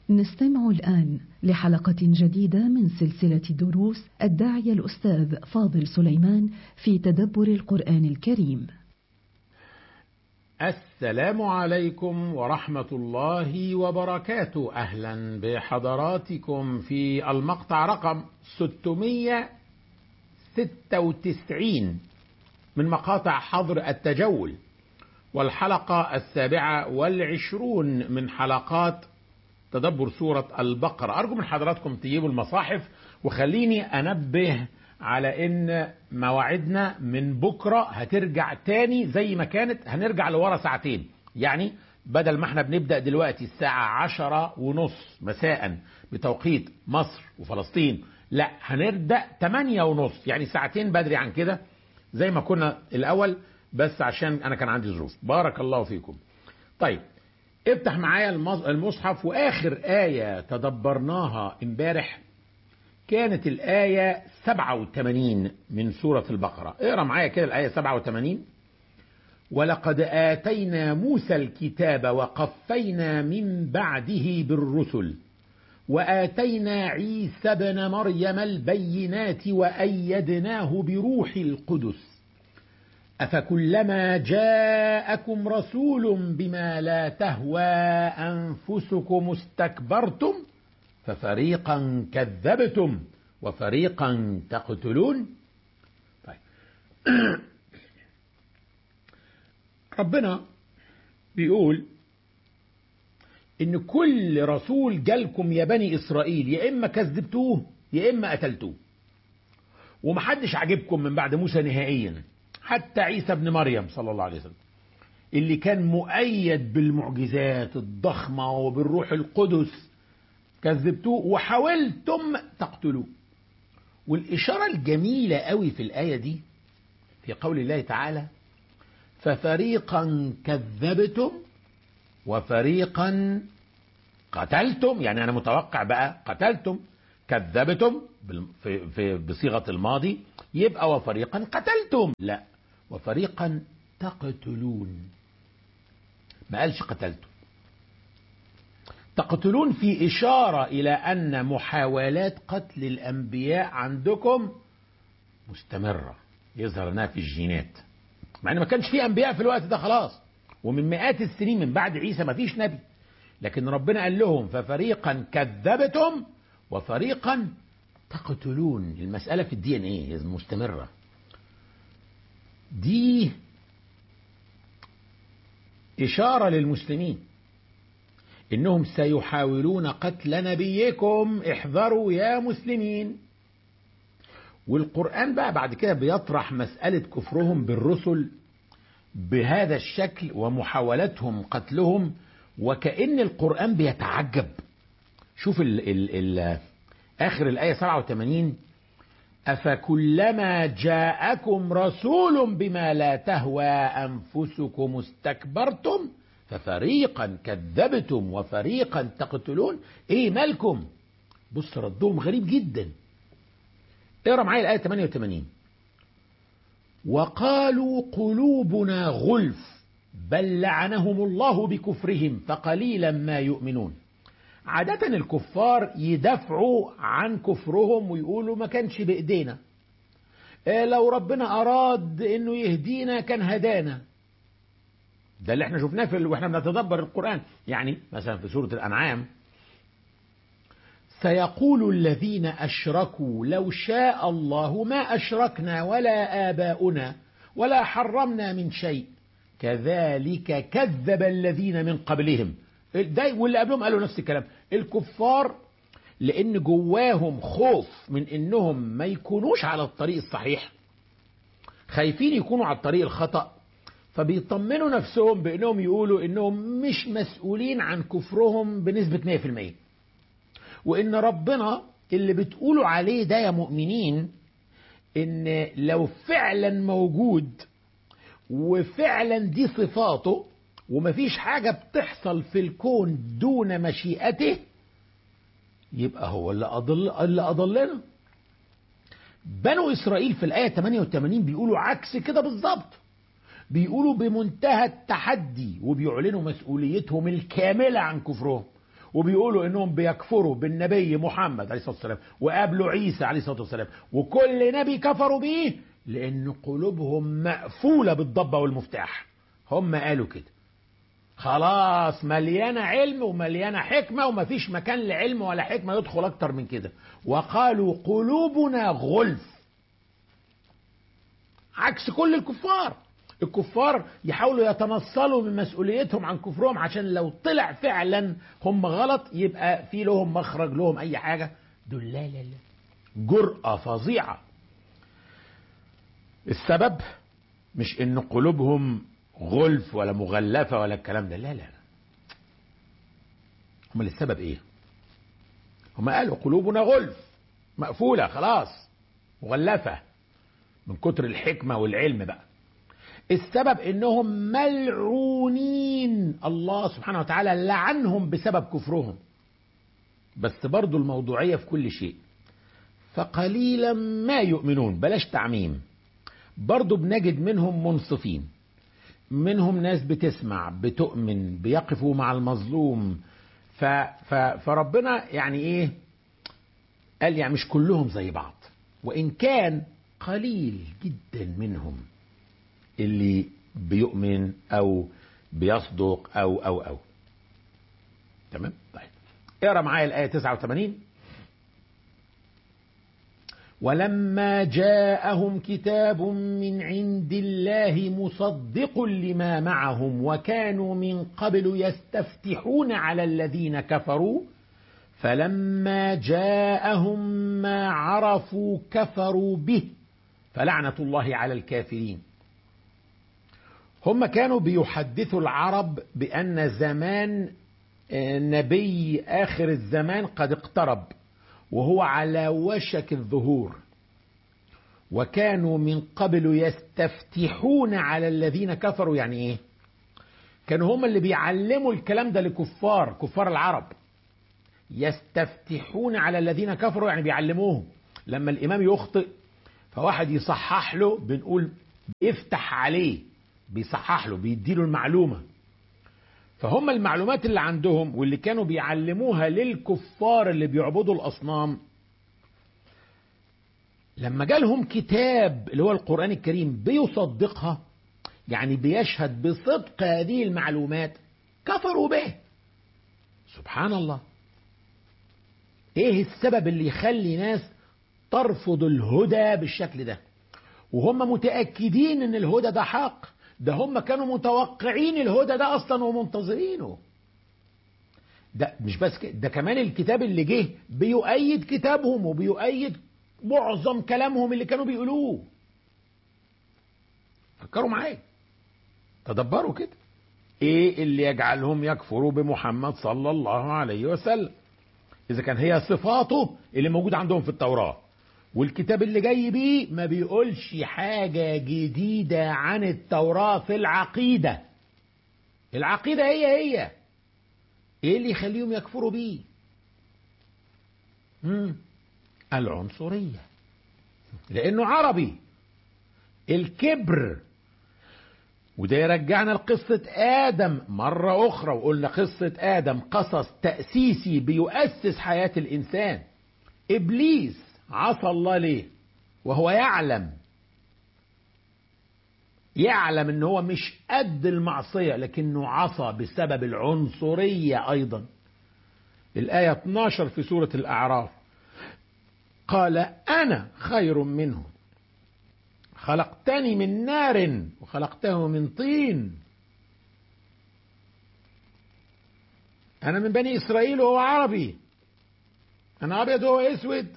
نستمع الآن لحلقة جديدة من سلسلة دروس الداعية الأستاذ فاضل سليمان في تدبر القرآن الكريم. السلام عليكم ورحمة الله وبركاته. أهلا بحضراتكم في المقطع رقم 696 من مقاطع حظر التجول، والحلقة 27 من حلقات تدبر سورة البقرة. أرجو من حضراتكم تجيبوا المصاحف، وخليني أنبه على إن مواعيدنا من بكرة هترجع تاني زي ما كانت، هنرجع لورا ساعتين. يعني بدل ما احنا بنبدأ دلوقتي الساعة 10:30 مساء بتوقيت مصر وفلسطين، لا هنبدأ 8:30، يعني ساعتين بدري عن كده زي ما كنا الأول، بس عشان أنا كان عندي ظروف. بارك الله فيكم. طيب افتح معايا المصحف، وآخر آية تدبرناها امبارح كانت الآية 87 من سورة البقرة. اقرأ معايا كده الآية 87. ولقد آتينا موسى الكتاب وقفينا من بعده بالرسل وآتينا عيسى ابن مريم البينات وأيدناه بروح القدس أفكلما جاءكم رسول بما لا تهوى أنفسكم استكبرتم ففريقا كذبتم وفريقا تقتلون. طيب. ربنا بيقول إن كل رسول جالكم يا بني إسرائيل يا إما كذبتوه يا إما قتلتوه، ومحدش عجبكم من بعد موسى نهائيا، حتى عيسى ابن مريم صلى الله عليه وسلم اللي كان مؤيد بالمعجزات الضخمة وبالروح القدس كذبتوه وحاولتم تقتلوه. والإشارة الجميلة قوي في الآية دي في قول الله تعالى ففريقا كذبتم وفريقا قتلتم. يعني أنا متوقع بقى قتلتم، كذبتم بصيغة الماضي، يبقى وفريقا قتلتم، لا وفريقا تقتلون، ما قالش قتلتم. تقتلون في إشارة إلى أن محاولات قتل الأنبياء عندكم مستمرة، يظهر أنها في الجينات، مع أن ما كانش في أنبياء في الوقت ده خلاص، ومن مئات السنين من بعد عيسى ما فيش نبي، لكن ربنا قال لهم ففريقا كذبتم وفريقا تقتلون. المسألة في الدي ان ايه مستمرة. دي إشارة للمسلمين إنهم سيحاولون قتل نبيكم، احذروا يا مسلمين. والقرآن بقى بعد كده بيطرح مسألة كفرهم بالرسل بهذا الشكل ومحاولتهم قتلهم، وكأن القرآن بيتعجب. شوف آخر الآية 87 أفكلما جاءكم رسول بما لا تهوى أنفسكم استكبرتم ففريقا كذبتم وفريقا تقتلون. ايه مالكم؟ بص ردهم غريب جدا. اقرا معايا الآية 88. وقالوا قلوبنا غلف بل لعنهم الله بكفرهم فقليلا ما يؤمنون. عادة الكفار يدافعوا عن كفرهم ويقولوا ما كانش بإيدينا، لو ربنا أراد إنه يهدينا كان هدانا. ده اللي احنا شفناه واحنا بنتدبر القرآن. يعني مثلا في سورة الأنعام سيقول الذين أشركوا لو شاء الله ما أشركنا ولا آباؤنا ولا حرمنا من شيء كذلك كذب الذين من قبلهم. ده واللي قبلهم قالوا نفس الكلام. الكفار لأن جواهم خوف من إنهم ما يكونوش على الطريق الصحيح، خايفين يكونوا على الطريق الخطأ، فبيطمنوا نفسهم بأنهم يقولوا إنهم مش مسؤولين عن كفرهم بنسبة 100%، وإن ربنا اللي بتقولوا عليه ده يا مؤمنين إن لو فعلا موجود وفعلا دي صفاته ومفيش حاجة بتحصل في الكون دون مشيئته يبقى هو اللي أضلنا. بنو إسرائيل في الآية 88 بيقولوا عكس كده بالظبط، بيقولوا بمنتهى التحدي وبيعلنوا مسؤوليتهم الكاملة عن كفرهم، وبيقولوا انهم بيكفروا بالنبي محمد عليه الصلاة والسلام وقابلوا عيسى عليه الصلاة والسلام وكل نبي كفروا بيه، لان قلوبهم مقفولة بالضبة والمفتاح. هم قالوا كده، خلاص مليانة علم ومليانة حكمة ومفيش مكان لعلم ولا حكمة يدخل اكتر من كده. وقالوا قلوبنا غلف، عكس كل الكفار. الكفار يحاولوا يتنصلوا من مسؤوليتهم عن كفرهم عشان لو طلع فعلا هم غلط يبقى في لهم مخرج، لهم اي حاجة. دول لا لا لا، جرأة فظيعة. السبب مش ان قلوبهم غلف ولا مغلفة ولا الكلام ده، لا لا. هم السبب ايه؟ هم قالوا قلوبنا غلف، مقفولة خلاص، مغلفة من كتر الحكمة والعلم بقى. السبب انهم ملعونين، الله سبحانه وتعالى لعنهم بسبب كفرهم. بس برضو الموضوعية في كل شيء. فقليلا ما يؤمنون، بلاش تعميم. برضو بنجد منهم منصفين، منهم ناس بتسمع بتؤمن بيقفوا مع المظلوم. فربنا يعني ايه قال؟ يعني مش كلهم زي بعض، وان كان قليل جدا منهم اللي بيؤمن او بيصدق او تمام. طيب اقرا معايا الايه 89. ولما جاءهم كتاب من عند الله مصدق لما معهم وكانوا من قبل يستفتحون على الذين كفروا فلما جاءهم ما عرفوا كفروا به فلعنة الله على الكافرين. هم كانوا بيحدثوا العرب بأن زمان نبي آخر الزمان قد اقترب وهو على وشك الظهور، وكانوا من قبل يستفتحون على الذين كفروا. يعني ايه؟ كانوا هم اللي بيعلموا الكلام ده كفار العرب. يستفتحون على الذين كفروا يعني بيعلموهم. لما الإمام يخطئ فواحد يصحح له، بنقول افتح عليه، بيصحح له، بيديله المعلومة. فهم المعلومات اللي عندهم واللي كانوا بيعلموها للكفار اللي بيعبدوا الأصنام، لما جالهم كتاب اللي هو القرآن الكريم بيصدقها، يعني بيشهد بصدق هذه المعلومات، كفروا به. سبحان الله. ايه السبب اللي يخلي ناس ترفض الهدى بالشكل ده وهم متأكدين ان الهدى ده حق؟ ده هم كانوا متوقعين الهدى ده اصلا ومنتظرينه. ده مش بس كده، ده كمان الكتاب اللي جه بيؤيد كتابهم وبيؤيد معظم كلامهم اللي كانوا بيقولوه. فكروا معايا، تدبروا كده، ايه اللي يجعلهم يكفروا بمحمد صلى الله عليه وسلم اذا كان هي صفاته اللي موجودة عندهم في التوراة، والكتاب اللي جاي بيه ما بيقولش حاجة جديدة عن التوراة في العقيدة. العقيدة هي ايه اللي يخليهم يكفروا بيه؟ العنصرية، لانه عربي. الكبر. وده يرجعنا لقصة آدم مرة أخرى، وقلنا قصة آدم قصص تأسيسي بيؤسس حياة الإنسان. إبليس عصى الله ليه وهو يعلم ان هو مش قد المعصية، لكنه عصى بسبب العنصرية أيضا. الآية 12 في سورة الأعراف قال أنا خير منه خلقتني من نار وخلقته من طين. أنا من بني إسرائيل وهو عربي، أنا أبيض وهو أسود.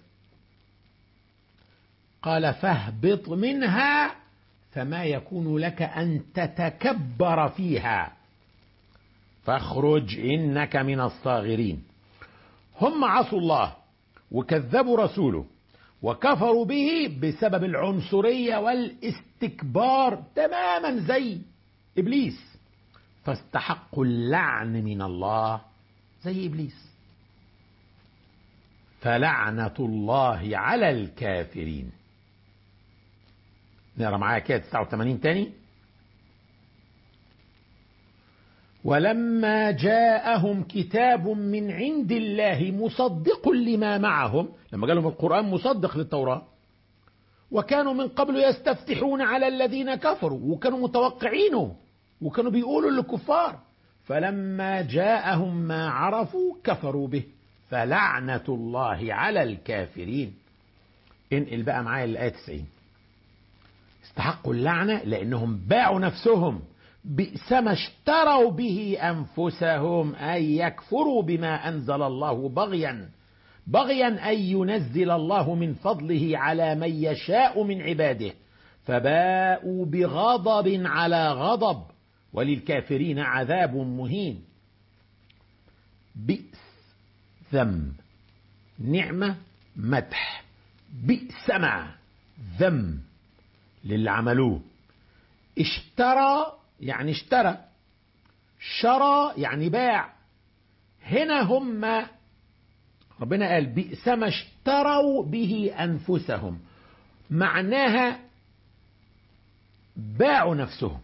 قال فاهبط منها فما يكون لك أن تتكبر فيها فاخرج إنك من الصاغرين. هم عصوا الله وكذبوا رسوله وكفروا به بسبب العنصرية والاستكبار تماما زي إبليس، فاستحقوا اللعن من الله زي إبليس. فلعنة الله على الكافرين. نقرأ معايا كده 89 تاني. ولما جاءهم كتاب من عند الله مصدق لما معهم، لما قالهم القرآن مصدق للتوراة، وكانوا من قبل يستفتحون على الذين كفروا، وكانوا متوقعينه، وكانوا بيقولوا للكفار، فلما جاءهم ما عرفوا كفروا به فلعنة الله على الكافرين. انقل بقى معايا الآية 90. استحقوا اللعنة لأنهم باعوا نفسهم، بئس ما اشتروا به أنفسهم أن يكفروا بما أنزل الله بغيا أن ينزل الله من فضله على من يشاء من عباده، فباءوا بغضب على غضب وللكافرين عذاب مهين. بئس ذم، نعمة مدح، بئس ما ذم للي عملوه. اشترى يعني اشترى، شرى يعني باع. هنا هم ربنا قال بئس ما اشتروا به أنفسهم، معناها باعوا نفسهم،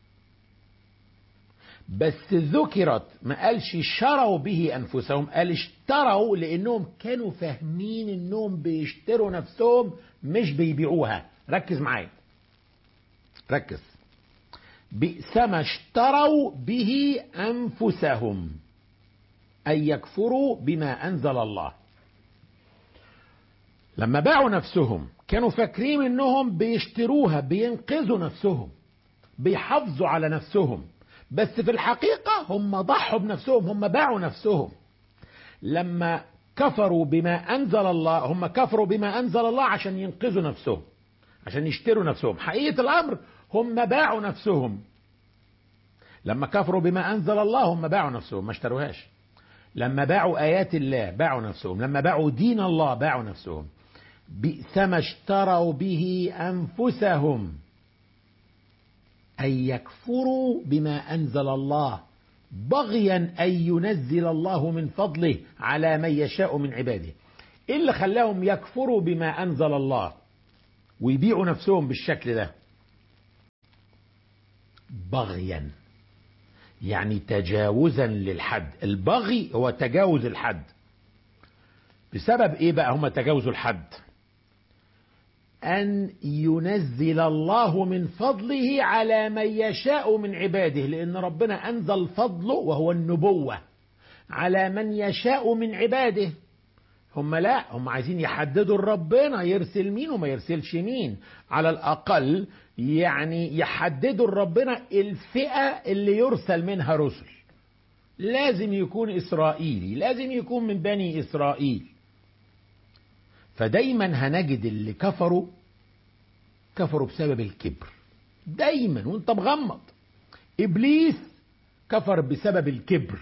بس ذكرت ما قالش شروا به أنفسهم، قال اشتروا لأنهم كانوا فاهمين أنهم بيشتروا نفسهم مش بيبيعوها. ركز معايا، ركز. بئس ما اشتروا به أنفسهم أن يكفروا بما أنزل الله. لما باعوا نفسهم كانوا فاكرين أنهم بيشتروها، بينقذوا نفسهم، بيحافظوا على نفسهم، بس في الحقيقة هم ضحوا بنفسهم، هم باعوا نفسهم. لما كفروا بما أنزل الله، هم كفروا بما أنزل الله عشان ينقذوا نفسهم، عشان يشتروا نفسهم. حقيقة الأمر هم باعوا نفسهم. لما كفروا بما أنزل الله هم باعوا نفسهم، ما اشتروهاش. لما باعوا آيات الله باعوا نفسهم، لما باعوا دين الله باعوا نفسهم. بئس ما اشتروا به أنفسهم أن يكفروا بما أنزل الله بغيا أن ينزل الله من فضله على من يشاء من عباده. إيه اللي خلاهم يكفروا بما أنزل الله ويبيعوا نفسهم بالشكل ده؟ بغيا يعني تجاوزا للحد. البغي هو تجاوز الحد. بسبب ايه بقى هم تجاوزوا الحد؟ أن ينزل الله من فضله على من يشاء من عباده، لأن ربنا أنزل فضله وهو النبوة على من يشاء من عباده. هم لا، هم عايزين يحددوا ربنا يرسل مين وما يرسلش مين، على الأقل يعني يحددوا ربنا الفئة اللي يرسل منها رسل. لازم يكون إسرائيلي، لازم يكون من بني إسرائيل. فدايما هنجد اللي كفروا بسبب الكبر دايما وانت مغمض. إبليس كفر بسبب الكبر،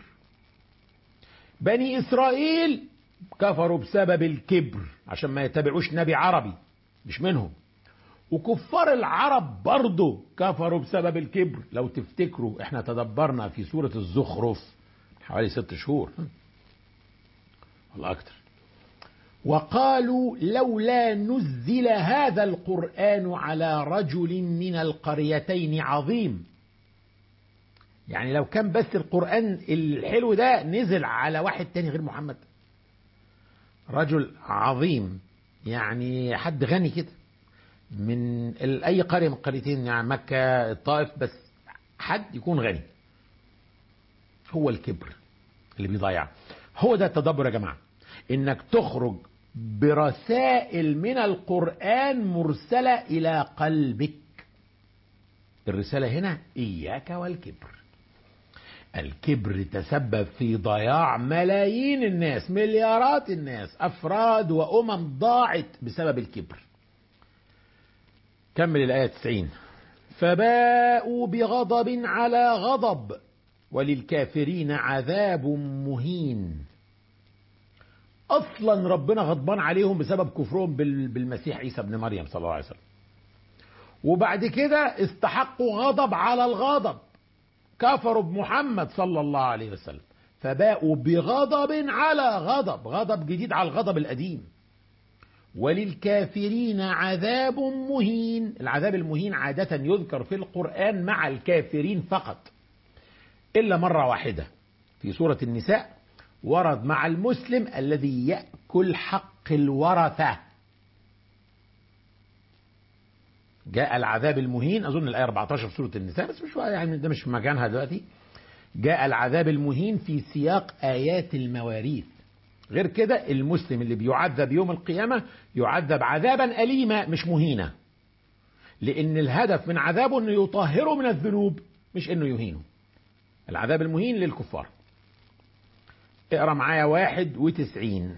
بني إسرائيل كفروا بسبب الكبر عشان ما يتبعوش نبي عربي مش منهم، وكفار العرب برضو كفروا بسبب الكبر. لو تفتكروا احنا تدبرنا في سورة الزخرف حوالي 6 شهور ولا أكتر، وقالوا لولا نزل هذا القرآن على رجل من القريتين عظيم. يعني لو كان بس القرآن الحلو ده نزل على واحد تاني غير محمد، رجل عظيم يعني حد غني كده من أي قرية من قريتين، يعني مكة الطائف، بس حد يكون غني. هو الكبر اللي بيضيع. هو ده التدبر يا جماعة، إنك تخرج برسائل من القرآن مرسلة إلى قلبك. الرسالة هنا إياك والكبر. الكبر تسبب في ضياع ملايين الناس، مليارات الناس، أفراد وأمم ضاعت بسبب الكبر. كمل الآية 90. فباءوا بغضب على غضب وللكافرين عذاب مهين. أصلا ربنا غضبان عليهم بسبب كفرهم بالمسيح عيسى ابن مريم صلى الله عليه وسلم، وبعد كده استحقوا غضب على الغضب، كفروا بمحمد صلى الله عليه وسلم، فباءوا بغضب على غضب، غضب جديد على الغضب القديم. وللكافرين عذاب مهين. العذاب المهين عادة يذكر في القرآن مع الكافرين فقط. إلا مرة واحدة في سورة النساء ورد مع المسلم الذي يأكل حق الورثة. جاء العذاب المهين، أظن الآية 14 في سورة النساء، بس مش يعني ده مش في مكانها دلوقتي. جاء العذاب المهين في سياق آيات المواريث. غير كده المسلم اللي بيعذب يوم القيامة يعذب عذابا أليما مش مهينا، لأن الهدف من عذابه أنه يطهره من الذنوب مش أنه يهينه. العذاب المهين للكفار. اقرأ معايا 91.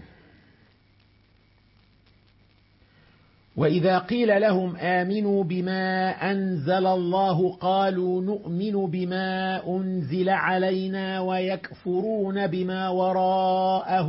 وإذا قيل لهم آمنوا بما أنزل الله قالوا نؤمن بما أنزل علينا ويكفرون بما وراءه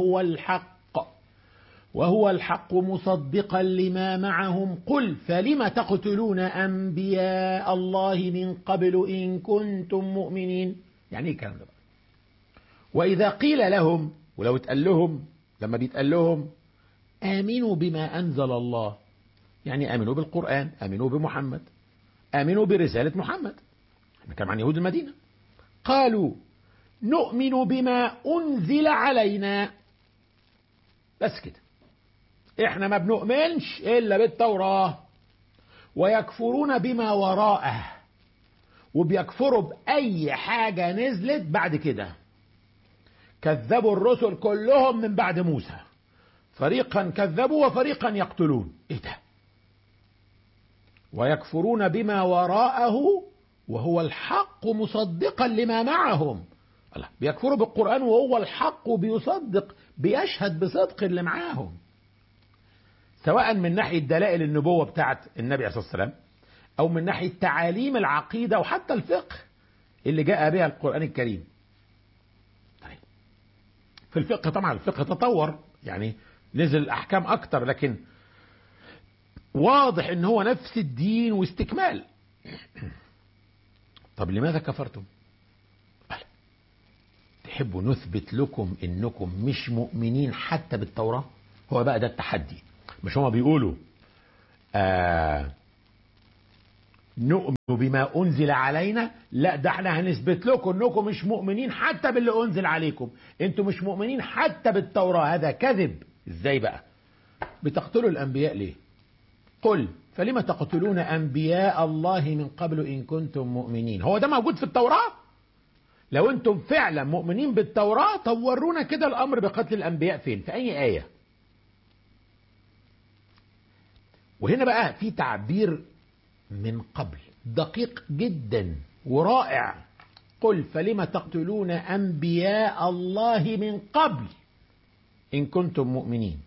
وهو الحق مصدقا لما معهم قل فلم تقتلون أنبياء الله من قبل إن كنتم مؤمنين. يعني ايه الكلام ده بقى؟ وإذا قيل لهم، ولو اتقال لهم، لما بيتقال لهم آمنوا بما أنزل الله، يعني آمنوا بالقرآن، آمنوا بمحمد، آمنوا برسالة محمد. احنا كان عن يهود المدينة. قالوا نؤمن بما أنزل علينا، بس كده، احنا ما بنؤمنش إلا بالتوراة. ويكفرون بما وراءه، وبيكفروا بأي حاجة نزلت بعد كده. كذبوا الرسل كلهم من بعد موسى، فريقا كذبوا وفريقا يقتلون. ايه ده؟ ويكفرون بما وراءه وهو الحق مصدقا لما معهم. الله، بيكفروا بالقرآن وهو الحق وبيصدق، بيشهد بصدق اللي معاهم، سواء من ناحية دلائل النبوة بتاعت النبي عليه الصلاة والسلام، أو من ناحية تعاليم العقيدة وحتى الفقه اللي جاء بها القرآن الكريم. طيب، في الفقه طبعا الفقه تطور، يعني نزل الأحكام أكتر، لكن واضح إن هو نفس الدين واستكمال. طب لماذا كفرتم؟ تحبوا نثبت لكم إنكم مش مؤمنين حتى بالتوراة؟ هو بقى ده التحدي. مش هما بيقولوا نؤمن بما أنزل علينا؟ لا، ده احنا هنثبت لكم انكم مش مؤمنين حتى باللي أنزل عليكم، انتم مش مؤمنين حتى بالتوراة. هذا كذب. ازاي بقى؟ بتقتلوا الأنبياء ليه؟ قل فلما تقتلون أنبياء الله من قبل إن كنتم مؤمنين. هو ده موجود في التوراة؟ لو انتم فعلا مؤمنين بالتوراة طب ورونا كده الأمر بقتل الأنبياء فين؟ في أي آية؟ وهنا بقى في تعبير من قبل دقيق جدا ورائع. قل فلم تقتلون أنبياء الله من قبل إن كنتم مؤمنين.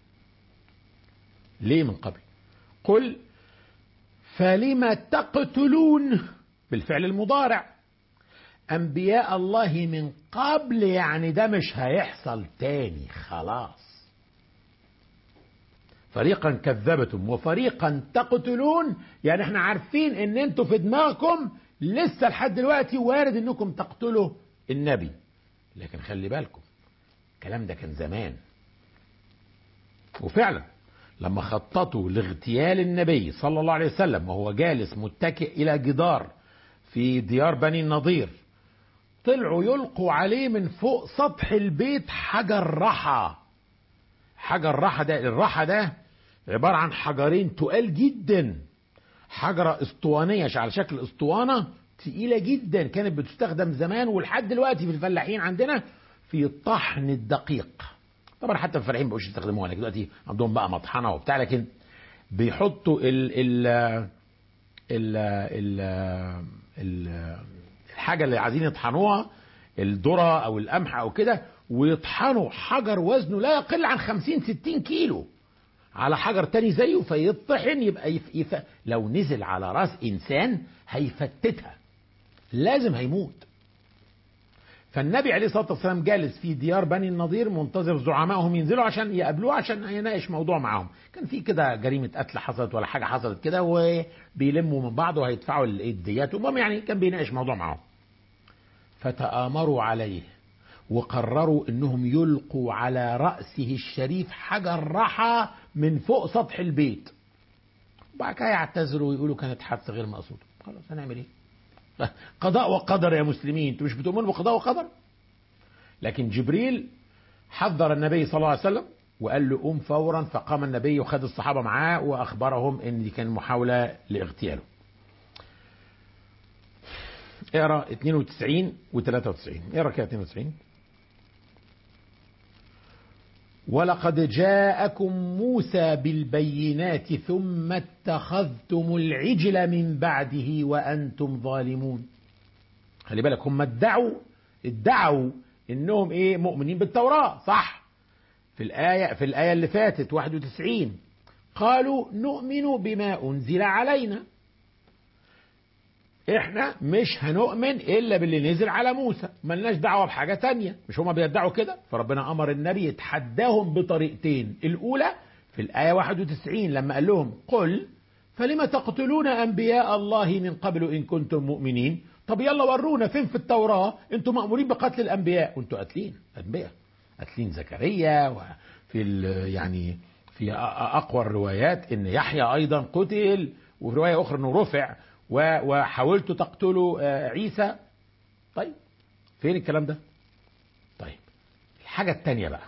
ليه من قبل؟ قل فلم تقتلون بالفعل المضارع أنبياء الله من قبل، يعني ده مش هيحصل تاني خلاص. فريقا كذبتم وفريقا تقتلون، يعني احنا عارفين ان انتوا في دماغكم لسه لحد دلوقتي وارد انكم تقتلوا النبي، لكن خلي بالكم الكلام ده كان زمان. وفعلا لما خططوا لاغتيال النبي صلى الله عليه وسلم وهو جالس متكئ الى جدار في ديار بني النضير، طلعوا يلقوا عليه من فوق سطح البيت حجر رحى. حجر رحى ده، الرحى ده عبارة عن حجرين تقال جدا، حجرة اسطوانية على شكل اسطوانة تقيلة جدا، كانت بتستخدم زمان ولحد دلوقتي في الفلاحين عندنا في طحن الدقيق. طبعا حتى الفلاحين مبقوش يستخدموها، لكن دلوقتي عندهم بقى مطحنة وبتاع، لكن بيحطوا الحاجة اللي عايزين يطحنوها، الذرة او القمح او كده، ويطحنوا حجر وزنه لا يقل عن 50-60 كيلو على حجر تاني زيه، فيطحن يبقى لو نزل على راس انسان هيفتتها، لازم هيموت. فالنبي عليه الصلاة والسلام جالس في ديار بني النضير منتظر زعمائهم ينزلوا عشان يقابلوه عشان يناقش موضوع معاهم. كان في كده جريمة قتل حصلت ولا حاجة حصلت كده، وبيلموا من بعض وهيدفعوا الديات، المهم يعني كان بيناقش موضوع معاهم. فتآمروا عليه وقرروا انهم يلقوا على رأسه الشريف حجر رحى من فوق سطح البيت. وبعد كده يعتذروا ويقولوا كانت حادثة غير مقصودة. خلاص هنعمل ايه؟ قضاء وقدر يا مسلمين، انتوا مش بتؤمنوا بقضاء وقدر؟ لكن جبريل حذر النبي صلى الله عليه وسلم وقال له قوم فورا، فقام النبي وخد الصحابة معاه وأخبرهم إن دي كان محاولة لاغتياله. اقرأ 92 و 93. اقرأ كده 92. ولقد جاءكم موسى بالبينات ثم اتخذتم العجل من بعده وأنتم ظالمون. خلي بالك، هم ادعوا انهم ايه؟ مؤمنين بالتوراة، صح؟ في الآية اللي فاتت 91 قالوا نؤمن بما أنزل علينا، احنا مش هنؤمن الا باللي نزل على موسى، ملناش دعوة بحاجة تانية. مش هما بيدعوا كده؟ فربنا امر النبي يتحداهم بطريقتين. الاولى في الآية 91 لما قال لهم قل فلم تقتلون انبياء الله من قبل ان كنتم مؤمنين. طب يلا ورونا فين في التوراة انتم مأمورين بقتل الانبياء وانتم قاتلين انبياء، قاتلين زكريا، وفي يعني في اقوى الروايات ان يحيى ايضا قتل، وفي رواية اخرى انه رفع، وحاولتوا تقتلوا عيسى. طيب فين الكلام ده؟ طيب الحاجة التانية بقى،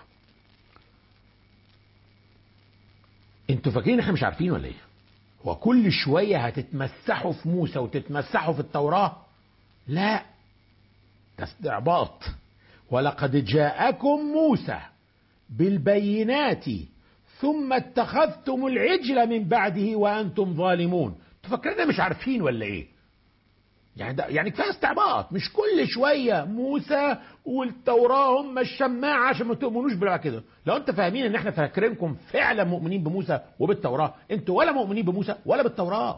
انتوا فاكرين احنا مش عارفين ولا ايه؟ هو كل شوية هتتمسحوا في موسى وتتمسحوا في التوراة؟ لا، ده استعباط. ولقد جاءكم موسى بالبينات ثم اتخذتم العجل من بعده وأنتم ظالمون. انتوا فاكرين مش عارفين ولا ايه؟ يعني كفايه استعباط. مش كل شويه موسى والتوراه هم الشماعه عشان ما تؤمنوش بلا كده. لو انت فاهمين ان احنا فاكرينكم فعلا مؤمنين بموسى وبالتوراه، انتوا ولا مؤمنين بموسى ولا بالتوراه.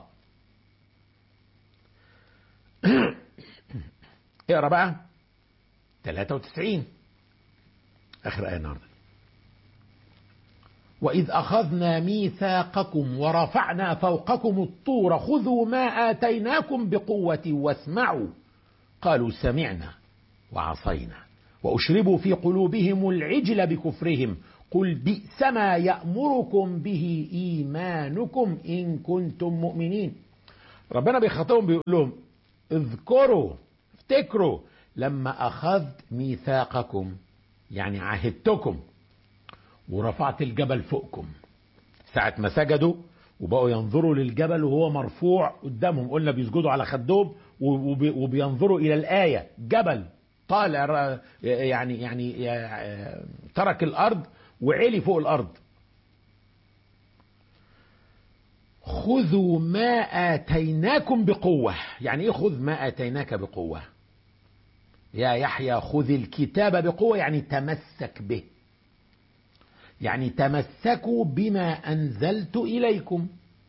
اقرا بقى 93 اخر ايه النهارده. وإذ أخذنا ميثاقكم ورفعنا فوقكم الطور خذوا ما آتيناكم بقوة واسمعوا قالوا سمعنا وعصينا وأشربوا في قلوبهم العجل بكفرهم قل بئس ما يأمركم به إيمانكم إن كنتم مؤمنين. ربنا بيخاطبهم بيقول لهم افتكروا لما أخذت ميثاقكم، يعني عهدتكم ورفعت الجبل فوقكم. ساعة ما سجدوا وبقوا ينظروا للجبل وهو مرفوع قدامهم، قلنا بيسجدوا على خدهم وبينظروا إلى الآية، جبل طالع يعني ترك الأرض وعلي فوق الأرض. خذوا ما آتيناكم بقوة. يعني إيه خذ ما آتيناك بقوة؟ يا يحيى خذ الكتاب بقوة، يعني تمسك به، يعني تمسكوا بما أنزلت إليكم.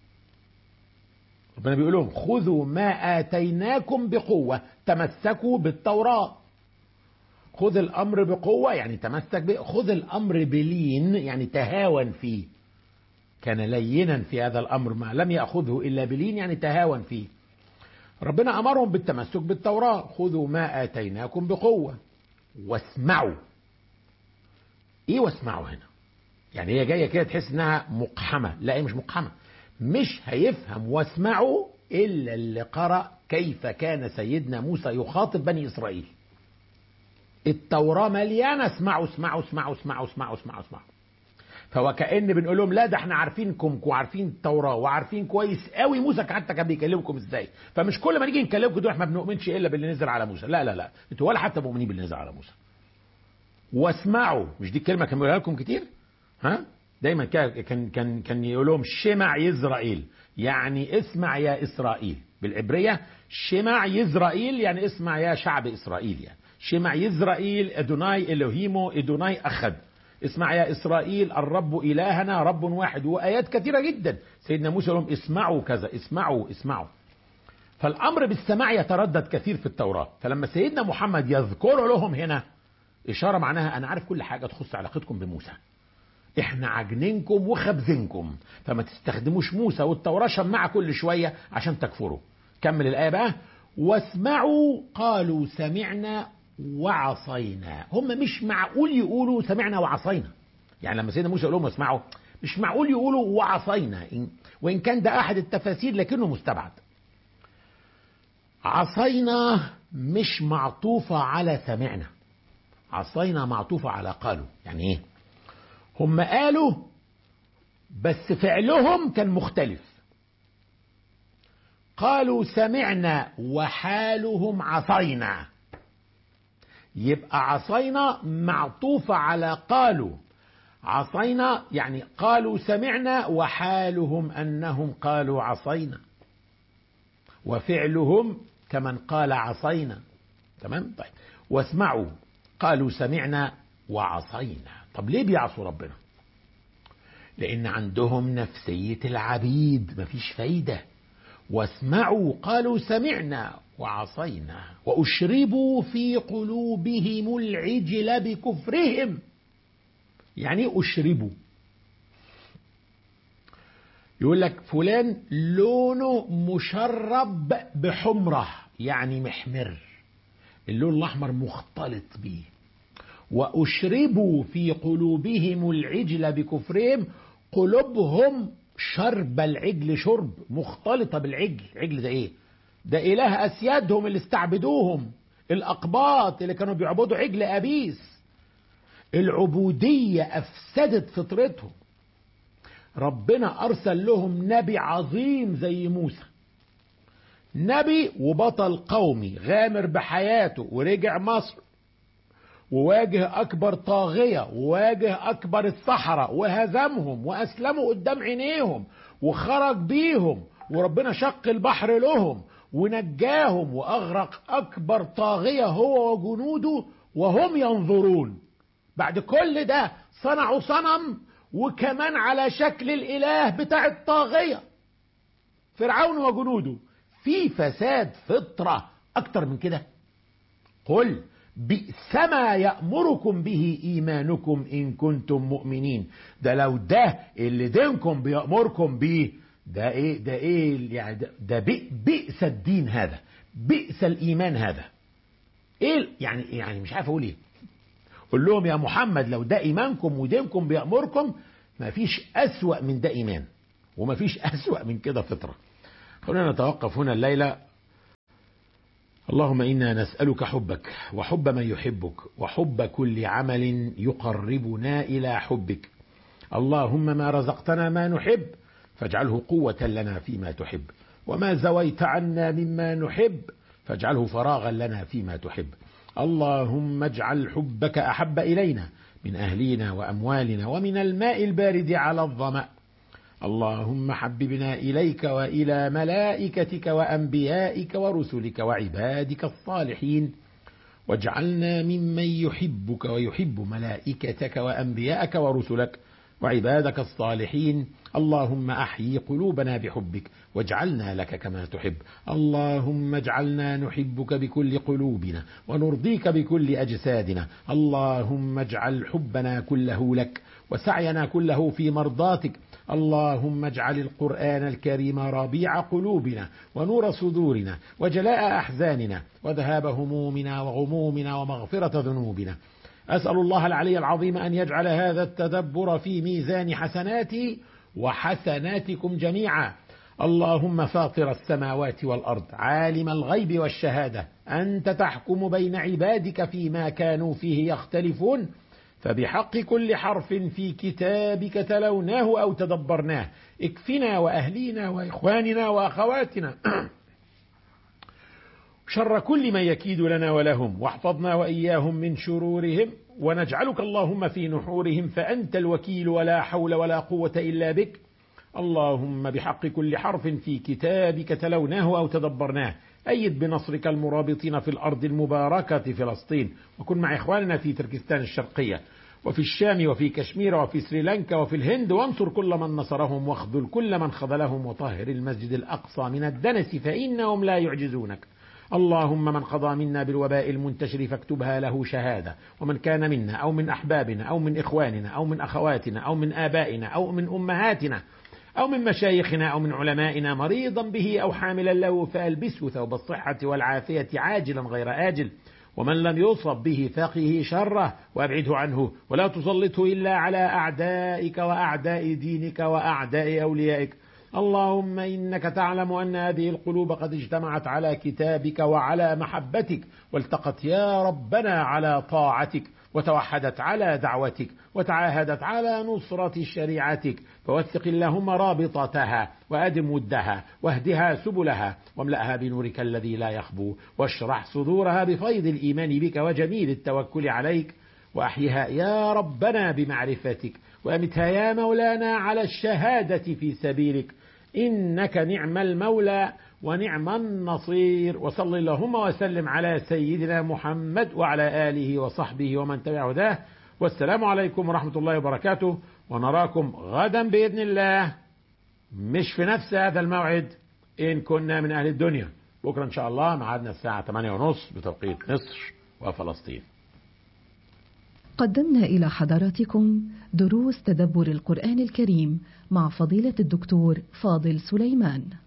ربنا بيقول لهم خذوا ما آتيناكم بقوة، تمسكوا بالتوراة. خذ الأمر بقوة يعني تمسك به، خذ الأمر بلين يعني تهاون فيه، كان لينا في هذا الأمر ما لم يأخذه إلا بلين يعني تهاون فيه. ربنا أمرهم بالتمسك بالتوراة، خذوا ما آتيناكم بقوة واسمعوا. إيه واسمعوا هنا؟ يعني هي جاية كده تحس انها مقحمة. لا، هي مش مقحمة. مش هيفهم واسمعوا الا اللي قرأ كيف كان سيدنا موسى يخاطب بني اسرائيل. التوراة مليانة اسمعوا اسمعوا اسمعوا اسمعوا اسمعوا اسمعوا اسمعوا. فوكأن بنقول لهم لا، ده احنا عارفينكم وعارفين التوراة وعارفين كويس قوي موسى حتى كان بيكلمكم ازاي، فمش كل ما نيجي نكلمكم دول احنا ما بنؤمنش الا باللي نزل على موسى. لا لا لا، انتوا ولا حتى مؤمنين باللي نزل على موسى. واسمعوا، مش دي الكلمة كان بيقولها لكم كتير؟ ها؟ دايما كان يقول لهم شمع يزرائيل، يعني اسمع يا إسرائيل. بالعبرية شمع يزرائيل يعني اسمع يا شعب إسرائيل. يعني شمع يزرائيل أدوناي إلهيمو أدوناي أخد، اسمع يا إسرائيل الرب إلهنا رب واحد. وآيات كثيرة جدا سيدنا موسى لهم اسمعوا كذا، اسمعوا اسمعوا. فالأمر بالسماع يتردد كثير في التوراة. فلما سيدنا محمد يذكر لهم هنا إشارة معناها أنا عارف كل حاجة تخص علاقتكم بموسى، احنا عجنينكم وخبزينكم، فما تستخدموش موسى والتوراة شماعة كل شوية عشان تكفروا. كمل الآية بقى. واسمعوا قالوا سمعنا وعصينا. هم مش معقول يقولوا سمعنا وعصينا. يعني لما سيدنا موسى يقول لهم واسمعوا، مش معقول يقولوا وعصينا، وإن كان ده أحد التفاسير لكنه مستبعد. عصينا مش معطوفة على سمعنا، عصينا معطوفة على قالوا. يعني ايه؟ هم قالوا بس فعلهم كان مختلف. قالوا سمعنا وحالهم عصينا، يبقى عصينا معطوفة على قالوا. عصينا يعني قالوا سمعنا وحالهم أنهم قالوا عصينا، وفعلهم كمن قال عصينا. تمام؟ طيب، واسمعوا قالوا سمعنا وعصينا. طب ليه بيعصوا ربنا؟ لأن عندهم نفسية العبيد، مفيش فايدة. واسمعوا قالوا سمعنا وعصينا وأشربوا في قلوبهم العجل بكفرهم. يعني أشربوا، يقول لك فلان لونه مشرب بحمرة، يعني محمر، اللون الأحمر مختلط به. وأشربوا في قلوبهم العجل بكفرهم، قلوبهم شرب العجل، شرب مختلطة بالعجل. عجل ده ايه؟ ده إله أسيادهم اللي استعبدوهم، الأقباط اللي كانوا بيعبدوا عجل أبيس. العبودية أفسدت فطرتهم. ربنا أرسل لهم نبي عظيم زي موسى، نبي وبطل قومي غامر بحياته، ورجع مصر وواجه أكبر طاغية، وواجه أكبر السحرة وهزمهم وأسلموا قدام عينيهم وخرج بيهم، وربنا شق البحر لهم ونجاهم وأغرق أكبر طاغية هو وجنوده وهم ينظرون. بعد كل ده صنعوا صنم، وكمان على شكل الإله بتاع الطاغية فرعون وجنوده. في فساد فطرة أكتر من كده؟ قل بئس ما يأمركم به إيمانكم إن كنتم مؤمنين. ده لو ده اللي دينكم بيأمركم به، ده ايه؟ ده ايه يعني؟ ده بئس الدين هذا، بئس الإيمان هذا. ايه يعني مش عارف اقول ايه. قل لهم يا محمد لو ده إيمانكم ودينكم بيأمركم، ما فيش أسوأ من ده إيمان، وما فيش أسوأ من كده فطرة. خلونا نتوقف هنا الليلة. اللهم إنا نسألك حبك وحب من يحبك وحب كل عمل يقربنا إلى حبك. اللهم ما رزقتنا ما نحب فاجعله قوة لنا فيما تحب، وما زويت عنا مما نحب فاجعله فراغا لنا فيما تحب. اللهم اجعل حبك أحب إلينا من أهلنا وأموالنا ومن الماء البارد على الظمأ. اللهم حببنا إليك وإلى ملائكتك وأنبيائك ورسلك وعبادك الصالحين، واجعلنا ممن يحبك ويحب ملائكتك وأنبيائك ورسلك وعبادك الصالحين. اللهم أحيي قلوبنا بحبك واجعلنا لك كما تحب. اللهم اجعلنا نحبك بكل قلوبنا ونرضيك بكل أجسادنا. اللهم اجعل حبنا كله لك وسعينا كله في مرضاتك. اللهم اجعل القرآن الكريم ربيع قلوبنا ونور صدورنا وجلاء أحزاننا وذهاب همومنا وغمومنا ومغفرة ذنوبنا. أسأل الله العلي العظيم أن يجعل هذا التدبر في ميزان حسناتي وحسناتكم جميعا. اللهم فاطر السماوات والأرض عالم الغيب والشهادة، أنت تحكم بين عبادك فيما كانوا فيه يختلفون، فبحق كل حرف في كتابك تلوناه أو تدبرناه اكفنا وأهلينا وإخواننا وأخواتنا شر كل من يكيد لنا ولهم، واحفظنا وإياهم من شرورهم، ونجعلك اللهم في نحورهم، فأنت الوكيل ولا حول ولا قوة إلا بك. اللهم بحق كل حرف في كتابك تلوناه أو تدبرناه أيد بنصرك المرابطين في الأرض المباركة فلسطين، وكن مع إخواننا في تركستان الشرقية وفي الشام وفي كشمير وفي سريلانكا وفي الهند، وانصر كل من نصرهم واخذل كل من خذلهم، وطهر المسجد الأقصى من الدنس فإنهم لا يعجزونك. اللهم من قضى منا بالوباء المنتشر فاكتبها له شهادة، ومن كان منا أو من أحبابنا أو من إخواننا أو من أخواتنا أو من آبائنا أو من أمهاتنا أو من مشايخنا أو من علمائنا مريضا به أو حاملا له فألبسه ثوب الصحة والعافية عاجلا غير آجل، ومن لم يصب به فقه شره وأبعده عنه، ولا تسلطه إلا على أعدائك وأعداء دينك وأعداء أوليائك. اللهم إنك تعلم أن هذه القلوب قد اجتمعت على كتابك وعلى محبتك، والتقت يا ربنا على طاعتك، وتوحدت على دعوتك، وتعاهدت على نصرة شريعتك، فوثق اللهم رابطتها، وأدم ودها، واهدها سبلها، واملأها بنورك الذي لا يخبو، واشرح صدورها بفيض الإيمان بك وجميل التوكل عليك، وأحيها يا ربنا بمعرفتك، وأمتها يا مولانا على الشهادة في سبيلك، إنك نعم المولى ونعم النصير. وصل اللهم وسلم على سيدنا محمد وعلى آله وصحبه ومن تبع هداه، والسلام عليكم ورحمة الله وبركاته، ونراكم غدا بإذن الله، مش في نفس هذا الموعد إن كنا من أهل الدنيا. بكرة إن شاء الله معادنا الساعة 8:30 بتوقيت مصر وفلسطين. قدمنا إلى حضراتكم دروس تدبر القرآن الكريم مع فضيلة الدكتور فاضل سليمان.